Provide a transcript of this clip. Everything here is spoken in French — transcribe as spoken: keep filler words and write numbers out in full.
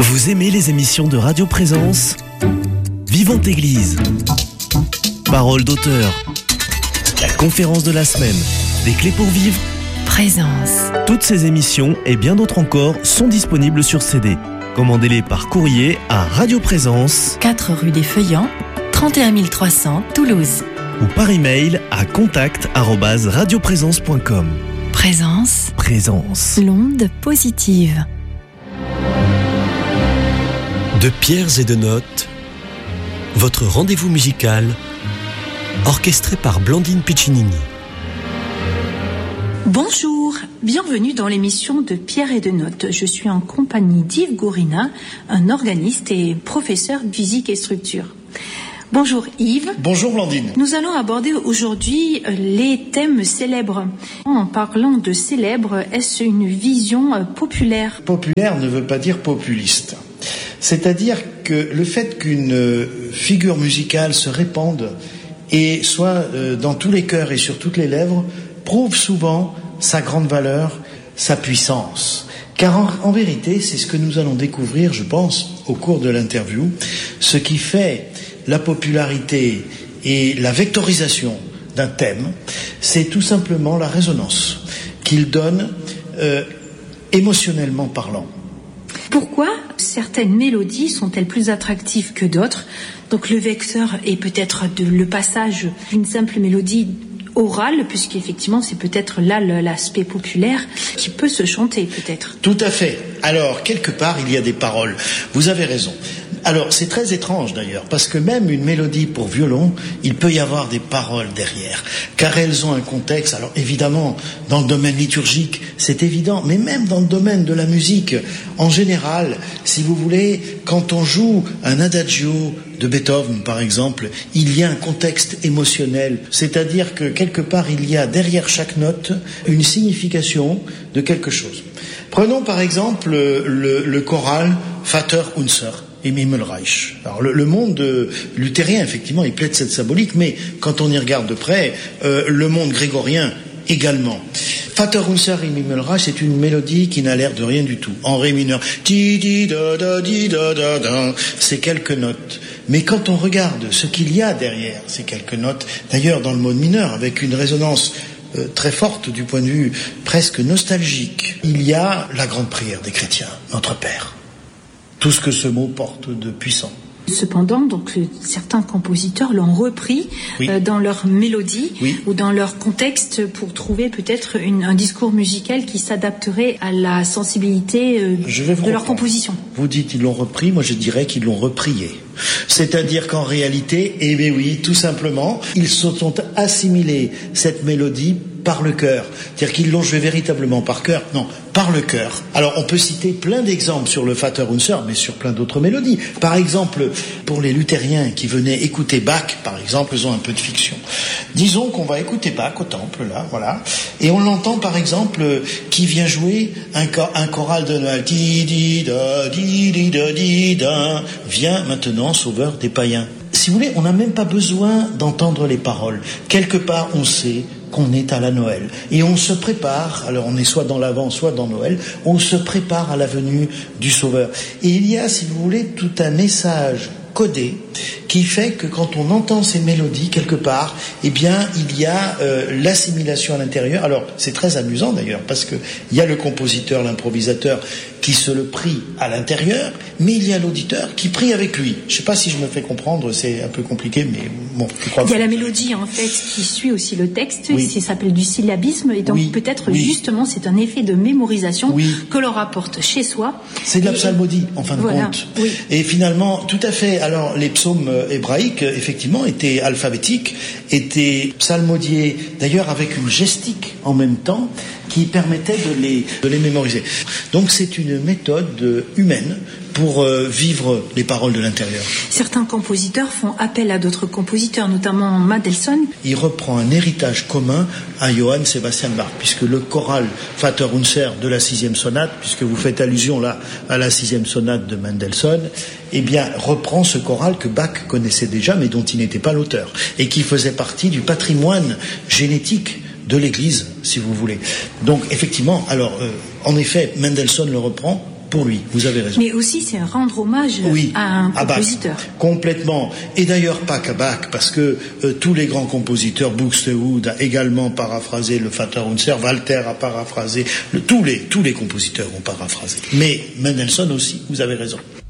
Vous aimez les émissions de Radio Présence ? Vivante Église, Parole d'auteur, la conférence de la semaine, des clés pour vivre, Présence. Toutes ces émissions et bien d'autres encore sont disponibles sur C D. Commandez-les par courrier à Radio Présence, quatre rue des Feuillants, trente et un mille trois cents, Toulouse. Ou par email à contact arobase radioprésence point com. Présence. Présence. L'onde positive. De pierres et de notes, votre rendez-vous musical, orchestré par Blandine Piccinini. Bonjour, bienvenue dans l'émission de Pierre et de Notes. Je suis en compagnie d'Yves Gourina, un organiste et professeur de physique et structure. Bonjour Yves. Bonjour Blandine. Nous allons aborder aujourd'hui les thèmes célèbres. En parlant de célèbres, est-ce une vision populaire ? Populaire ne veut pas dire populiste. C'est-à-dire que le fait qu'une figure musicale se répande et soit dans tous les cœurs et sur toutes les lèvres prouve souvent sa grande valeur, sa puissance. Car en, en vérité, c'est ce que nous allons découvrir, je pense, au cours de l'interview, ce qui fait la popularité et la vectorisation d'un thème, c'est tout simplement la résonance qu'il donne euh, émotionnellement parlant. Pourquoi certaines mélodies sont-elles plus attractives que d'autres ? Donc le vecteur est peut-être de, le passage d'une simple mélodie orale, puisqu'effectivement c'est peut-être là l'aspect populaire qui peut se chanter peut-être. Tout à fait. Alors, quelque part, il y a des paroles. Vous avez raison. Alors, c'est très étrange d'ailleurs, parce que même une mélodie pour violon, il peut y avoir des paroles derrière, car elles ont un contexte. Alors, évidemment, dans le domaine liturgique, c'est évident, mais même dans le domaine de la musique, en général, si vous voulez, quand on joue un adagio de Beethoven, par exemple, il y a un contexte émotionnel, c'est-à-dire que quelque part, il y a derrière chaque note une signification de quelque chose. Prenons par exemple le, le choral Vater unser im Himmelreich. Alors le, le monde euh, luthérien, effectivement, il plaide cette symbolique, mais quand on y regarde de près, euh, le monde grégorien également. Vater unser im Himmelreich, c'est une mélodie qui n'a l'air de rien du tout. En ré mineur, di di da da di da da da, c'est quelques notes. Mais quand on regarde ce qu'il y a derrière ces quelques notes, d'ailleurs dans le mode mineur, avec une résonance euh, très forte du point de vue presque nostalgique, il y a la grande prière des chrétiens, Notre Père. Tout ce que ce mot porte de puissant. Cependant, donc certains compositeurs l'ont repris oui. euh, dans leur mélodie oui. ou dans leur contexte pour trouver peut-être une, un discours musical qui s'adapterait à la sensibilité euh, de leur composition. Vous dites ils l'ont repris, moi je dirais qu'ils l'ont reprié. C'est-à-dire qu'en réalité, eh bien oui, tout simplement, ils se sont assimilés cette mélodie par le cœur. C'est-à-dire qu'ils l'ont joué véritablement par cœur. Non, par le cœur. Alors on peut citer plein d'exemples sur le Vater unser, mais sur plein d'autres mélodies. Par exemple, pour les luthériens qui venaient écouter Bach, par exemple, faisons un peu de fiction. Disons qu'on va écouter Bach au temple, là, voilà, et on l'entend par exemple qui vient jouer un, cor- un choral de Noël. Di di da di di da di da. Viens maintenant, sauveur des païens. Si vous voulez, on n'a même pas besoin d'entendre les paroles. Quelque part, on sait qu'on est à la Noël. Et on se prépare, alors on est soit dans l'Avent, soit dans Noël, on se prépare à la venue du Sauveur. Et il y a, si vous voulez, tout un message codé qui fait que quand on entend ces mélodies quelque part, eh bien il y a euh, l'assimilation à l'intérieur. Alors c'est très amusant d'ailleurs parce que il y a le compositeur, l'improvisateur qui se le prie à l'intérieur, mais il y a l'auditeur qui prie avec lui. Je ne sais pas si je me fais comprendre, c'est un peu compliqué, mais bon, je crois. Il y a la mélodie en fait qui suit aussi le texte, oui. ça s'appelle du syllabisme, et donc oui. peut-être oui. justement c'est un effet de mémorisation oui. que l'on rapporte chez soi. C'est de la psalmodie en fin de voilà. compte. Oui. Et finalement, tout à fait. Alors les psaumes hébraïques, effectivement, étaient alphabétiques, étaient psalmodiés, d'ailleurs avec une gestique en même temps, qui permettait de les, de les mémoriser. Donc c'est une méthode humaine pour euh, vivre les paroles de l'intérieur. Certains compositeurs font appel à d'autres compositeurs, notamment Mendelssohn. Il reprend un héritage commun à Johann Sebastian Bach, puisque le choral Vater unser de la sixième sonate, puisque vous faites allusion là à la sixième sonate de Mendelssohn, eh bien reprend ce choral que Bach connaissait déjà, mais dont il n'était pas l'auteur, et qui faisait partie du patrimoine génétique de l'Église, si vous voulez. Donc, effectivement, alors, euh, en effet, Mendelssohn le reprend, pour lui. Vous avez raison. Mais aussi, c'est rendre hommage oui, à un à compositeur. Bach, complètement. Et d'ailleurs, pas qu'à Bach, parce que euh, tous les grands compositeurs, Buxtehude a également paraphrasé le Vaterunser, Walter a paraphrasé, le, tous les tous les compositeurs ont paraphrasé. Mais Mendelssohn aussi, vous avez raison.